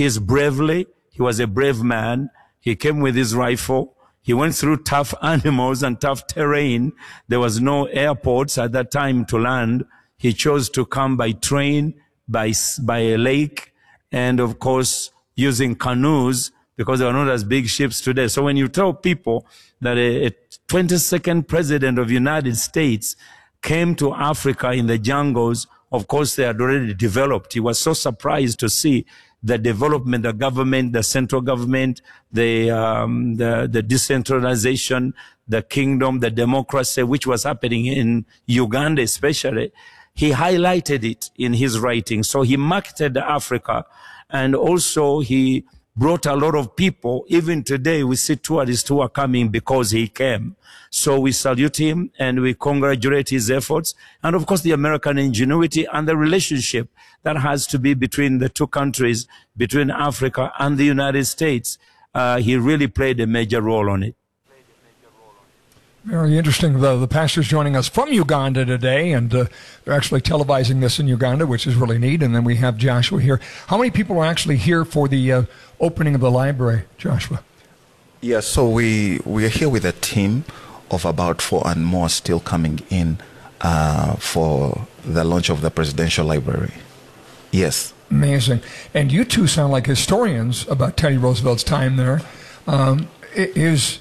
his bravery. He was a brave man. He came with his rifle. He went through tough animals and tough terrain. There was no airports at that time to land. He chose to come by train, by a lake, and of course, using canoes, because they were not as big ships today. So when you tell people that a 22nd president of the United States came to Africa in the jungles, of course, they had already developed. He was so surprised to see the development, the government, the central government, the decentralization, the kingdom, the democracy, which was happening in Uganda especially. He highlighted it in his writing. So he marketed Africa, and also he brought a lot of people. Even today, we see tourists who are coming because he came. So we salute him and we congratulate his efforts. And of course, the American ingenuity and the relationship that has to be between the two countries, between Africa and the United States. He really played a major role on it. Very interesting. The pastor's joining us from Uganda today, and they're actually televising this in Uganda, which is really neat. And then we have Joshua here. How many people are actually here for the opening of the library, Joshua? Yeah, so we are here with a team of about 4 and more still coming in for the launch of the Presidential Library. Yes. Amazing. And you two sound like historians about Teddy Roosevelt's time there. Is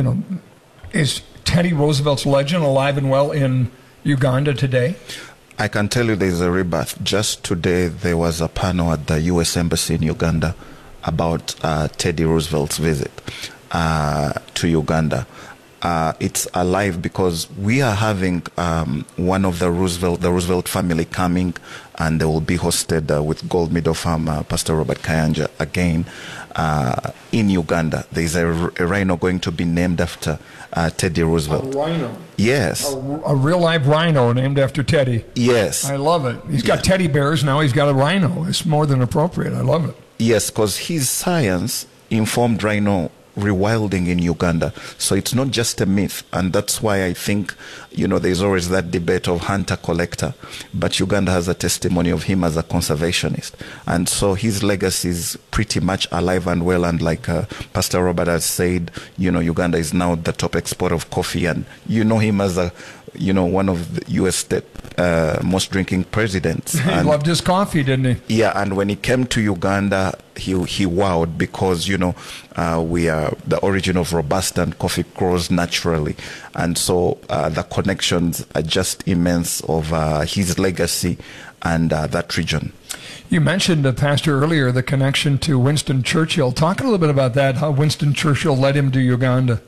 Teddy Roosevelt's legend alive and well in Uganda today? I can tell you there's a rebirth. Just today there was a panel at the U.S. Embassy in Uganda about Teddy Roosevelt's visit to Uganda. It's alive because we are having one of the Roosevelt family coming, and they will be hosted with gold medal farmer Pastor Robert Kayanja again in Uganda. There is a rhino going to be named after Teddy Roosevelt. A rhino? Yes. A real live rhino named after Teddy. Yes. I love it. He's got teddy bears, now he's got a rhino. It's more than appropriate. I love it. Yes, because his science informed rhino rewilding in Uganda. So it's not just a myth, and that's why I think, there's always that debate of hunter-collector, but Uganda has a testimony of him as a conservationist. And so his legacy is pretty much alive and well, and like Pastor Robert has said, Uganda is now the top exporter of coffee, and him as one of the U.S. state most drinking presidents. He loved his coffee, didn't he? Yeah, and when he came to Uganda, he wowed because, we are the origin of Robusta, and coffee grows naturally. And so the connections are just immense of his legacy and that region. You mentioned, Pastor, earlier the connection to Winston Churchill. Talk a little bit about that, how Winston Churchill led him to Uganda.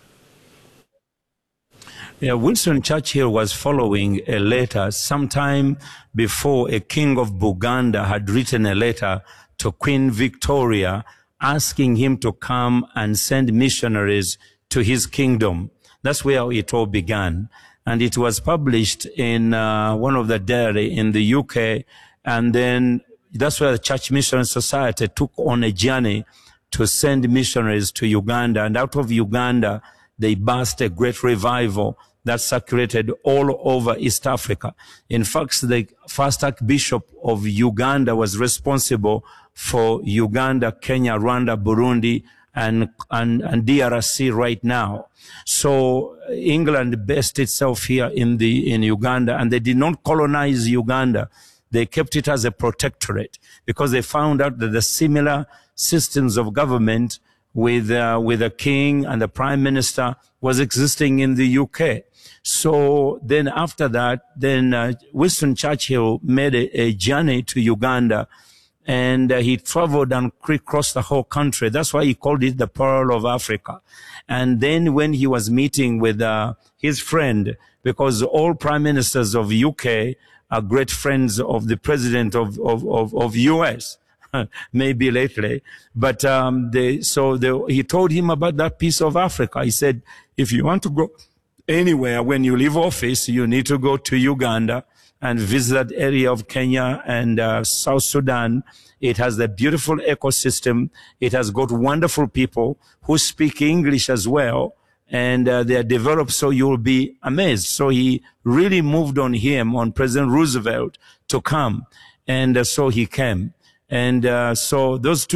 Yeah, Winston Churchill was following a letter sometime before a king of Buganda had written a letter to Queen Victoria asking him to come and send missionaries to his kingdom. That's where it all began. And it was published in one of the dairy in the UK. And then that's where the Church Mission Society took on a journey to send missionaries to Uganda. And out of Uganda, they birthed a great revival that circulated all over East Africa. In fact, the first Archbishop of Uganda was responsible for Uganda, Kenya, Rwanda, Burundi, and DRC right now. So England based itself here in Uganda, and they did not colonize Uganda. They kept it as a protectorate because they found out that the similar systems of government with a king and the prime minister was existing in the UK. So then after that, Winston Churchill made a journey to Uganda, and he traveled and crisscrossed the whole country. That's why he called it the Pearl of Africa. And then when he was meeting with his friend, because all prime ministers of UK are great friends of the president of US, maybe lately. But he told him about that piece of Africa. He said, if you want to go anywhere, when you leave office, you need to go to Uganda and visit that area of Kenya and South Sudan. It has the beautiful ecosystem. It has got wonderful people who speak English as well, and they are developed, so you'll be amazed. So he really moved on President Roosevelt to come, and so he came. And so those two